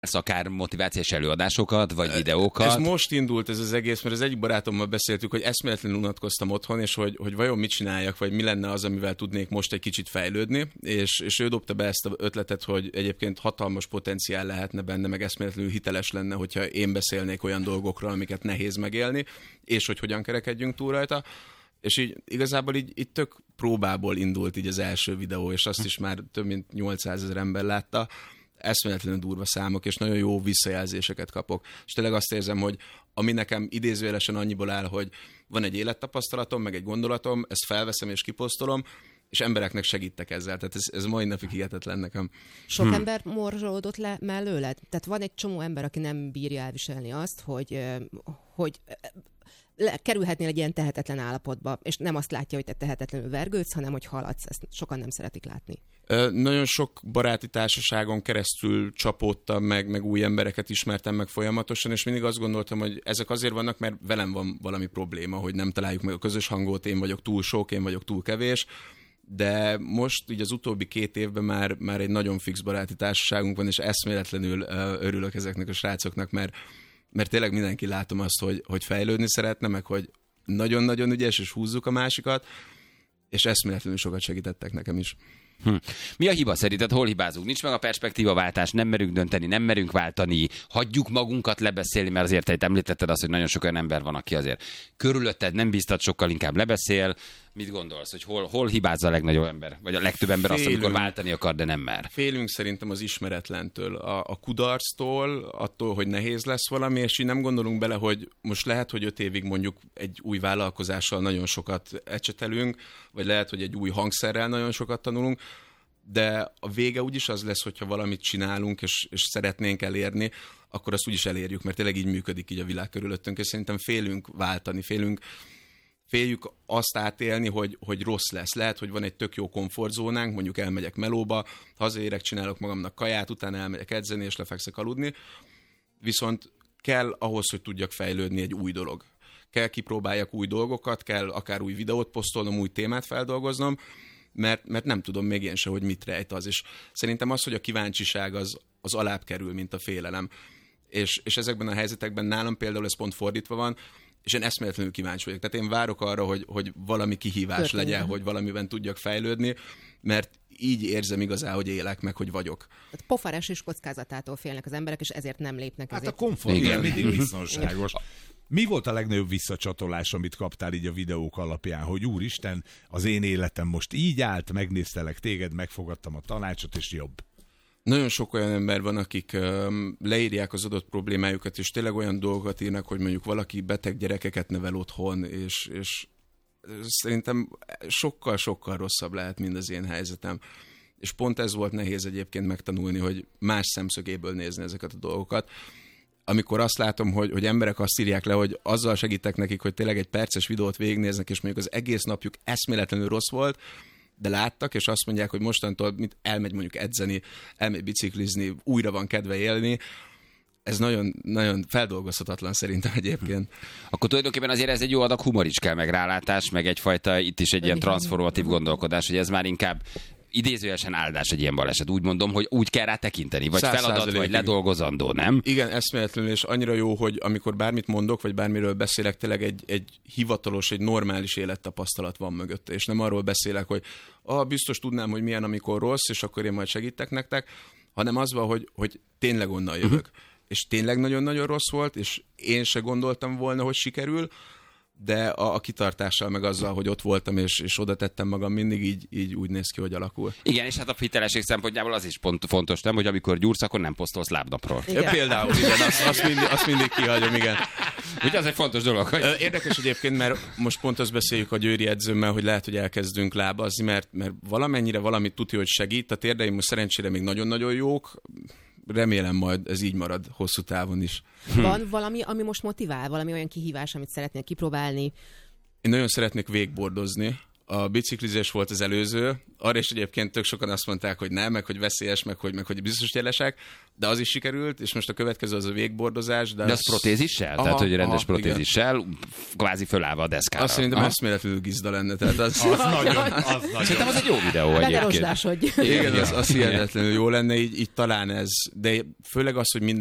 akár motivációs előadásokat, vagy videókat. Ez most indult ez az egész, mert az egyik barátommal beszéltük, hogy eszméletlenül unatkoztam otthon, és hogy vajon mit csináljak, vagy mi lenne az, amivel tudnék most egy kicsit fejlődni, és ő dobta be ezt az ötletet, hogy egyébként hatalmas potenciál lehetne benne, meg eszméletlenül hiteles lenne, hogyha én beszélnék olyan dolgokról, amiket nehéz megélni, és hogy hogyan kerekedjünk túl rajta. És így igazából így tök próbából indult így az első videó, és azt is már több mint 800 000 ember látta. Eszméletlenül durva számok, és nagyon jó visszajelzéseket kapok. És tényleg azt érzem, hogy ami nekem idézőjelesen annyiból áll, hogy van egy élettapasztalatom, meg egy gondolatom, ezt felveszem és kiposztolom, és embereknek segítek ezzel. Tehát ez mai napig hihetetlen nekem. Sok ember morzsolódott le mellőled? Tehát van egy csomó ember, aki nem bírja elviselni azt, hogy kerülhetnél egy ilyen tehetetlen állapotba, és nem azt látja, hogy te tehetetlenül vergődsz, hanem hogy haladsz. Ezt sokan nem szeretik látni. Nagyon sok baráti társaságon keresztül csapódtam meg új embereket ismertem meg folyamatosan, és mindig azt gondoltam, hogy ezek azért vannak, mert velem van valami probléma, hogy nem találjuk meg a közös hangot, én vagyok túl sok, én vagyok túl kevés, de most így az utóbbi 2 évben már egy nagyon fix baráti társaságunk van, és eszméletlenül örülök ezeknek a srácoknak, mert tényleg mindenki látom azt, hogy fejlődni szeretne, meg hogy nagyon-nagyon ügyes, és húzzuk a másikat, és eszméletlenül sokat segítettek nekem is. Mi a hiba szerinted? Hol hibázunk? Nincs meg a perspektívaváltás, nem merünk dönteni, nem merünk váltani, hagyjuk magunkat lebeszélni, mert azért te említetted azt, hogy nagyon sok olyan ember van, aki azért körülötted nem biztat, sokkal inkább lebeszél. Mit gondolsz, hogy hol hibázza a legnagyobb ember? Vagy a legtöbb ember azt, amikor váltani akar, de nem mer? Félünk szerintem az ismeretlentől, a kudarctól, attól, hogy nehéz lesz valami, és így nem gondolunk bele, hogy most lehet, hogy 5 évig mondjuk egy új vállalkozással nagyon sokat ecsetelünk, vagy lehet, hogy egy új hangszerrel nagyon sokat tanulunk, de a vége úgyis az lesz, hogyha valamit csinálunk, és szeretnénk elérni, akkor azt úgyis elérjük, mert tényleg így működik így a világ körülöttünk, és szerintem félünk váltani, féljük azt átélni, hogy rossz lesz. Lehet, hogy van egy tök jó komfortzónánk, mondjuk elmegyek melóba, hazaérek, csinálok magamnak kaját, utána elmegyek edzeni, és lefekszek aludni. Viszont kell ahhoz, hogy tudjak fejlődni, egy új dolog. Kell kipróbáljak új dolgokat, kell akár új videót posztolnom, új témát feldolgoznom, mert nem tudom még én se, hogy mit rejt az. És szerintem az, hogy a kíváncsiság az alább kerül, mint a félelem. És ezekben a helyzetekben nálam például ez pont fordítva van, és én eszméletlenül kíváncsi vagyok. Tehát én várok arra, hogy valami kihívás legyen, hogy valamiben tudjak fejlődni, mert így érzem igazán, hogy élek meg, hogy vagyok. Tehát pofaresés kockázatától félnek az emberek, és ezért nem lépnek. Hát a komfort, igen, mindig biztonságos. Mi volt a legnagyobb visszacsatolás, amit kaptál így a videók alapján, hogy úristen, az én életem most így állt, megnéztelek téged, megfogadtam a tanácsot, és jobb? Nagyon sok olyan ember van, akik leírják az adott problémájukat, és tényleg olyan dolgokat írnak, hogy mondjuk valaki beteg gyerekeket nevel otthon, és szerintem sokkal-sokkal rosszabb lehet, mint az én helyzetem. És pont ez volt nehéz egyébként megtanulni, hogy más szemszögéből nézni ezeket a dolgokat. Amikor azt látom, hogy emberek azt írják le, hogy azzal segítek nekik, hogy tényleg egy perces videót végignéznek, és mondjuk az egész napjuk eszméletlenül rossz volt, de láttak, és azt mondják, hogy mostantól elmegy mondjuk edzeni, elmegy biciklizni, újra van kedve élni. Ez nagyon, nagyon feldolgozhatatlan szerintem egyébként. Akkor tulajdonképpen azért ez egy jó adag humor is kell, meg rálátás, meg egyfajta itt is egy ilyen transformatív gondolkodás, hogy ez már inkább idézőjelesen áldás egy ilyen baleset. Úgy mondom, hogy úgy kell rá tekinteni, vagy feladat, vagy ledolgozandó, nem? Igen, eszméletlenül, és annyira jó, hogy amikor bármit mondok, vagy bármiről beszélek, tényleg egy hivatalos, egy normális élettapasztalat van mögötte, és nem arról beszélek, hogy biztos tudnám, hogy milyen, amikor rossz, és akkor én majd segítek nektek, hanem az van, hogy tényleg onnan jövök. És tényleg nagyon-nagyon rossz volt, és én se gondoltam volna, hogy sikerül, de a kitartással, meg azzal, hogy ott voltam, és oda tettem magam, mindig így úgy néz ki, hogy alakul. Igen, és hát a hitelesség szempontjából az is pont fontos, nem, hogy amikor gyúrsz, akkor nem posztolsz lábnapról. Például, igen, azt mindig kihagyom, igen. Ugye az egy fontos dolog, hogy... Érdekes egyébként, mert most pont azt beszéljük a Győri edzőmmel, hogy lehet, hogy elkezdünk lábazni, mert valamennyire valamit tudja, hogy segít. A térdeim most szerencsére még nagyon-nagyon jók. Remélem majd ez így marad hosszú távon is. Van valami, ami most motivál? Valami olyan kihívás, amit szeretnél kipróbálni? Én nagyon szeretnék wakeboardozni. A biciklizés volt az előző, arra is egyébként tök sokan azt mondták, hogy nem, meg hogy veszélyes, meg hogy biztos jelesek, de az is sikerült, és most a következő az a végbordozás. De az protézissel? Tehát, hogy rendes protézissel, kvázi fölállva a deszkára. Azt szerintem eszméletlenül gizda lenne. Tehát az Szerintem az egy jó videó egyébként. Hogy igen, az hihetetlenül jó lenne, így talán ez, de főleg az, hogy minden